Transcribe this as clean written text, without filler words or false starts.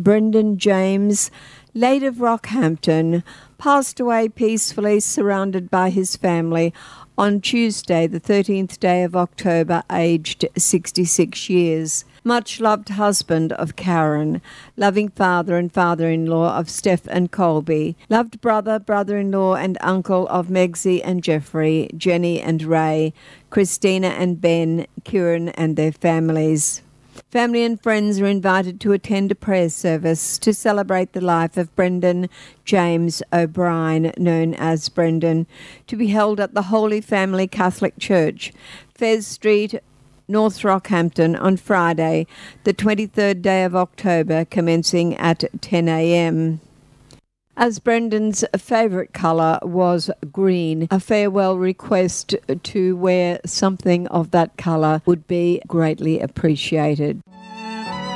Brendan James, late of Rockhampton, passed away peacefully surrounded by his family on Tuesday, the 13th day of October, aged 66 years. Much loved husband of Karen, loving father and father-in-law of Steph and Colby, loved brother, brother-in-law and uncle of Megsy and Jeffrey, Jenny and Ray, Christina and Ben, Kieran and their families. Family and friends are invited to attend a prayer service to celebrate the life of Brendan James O'Brien, known as Brendan, to be held at the Holy Family Catholic Church, Fez Street, North Rockhampton, on Friday, the 23rd day of October, commencing at 10 a.m. As Brendan's favourite colour was green, a farewell request to wear something of that colour would be greatly appreciated.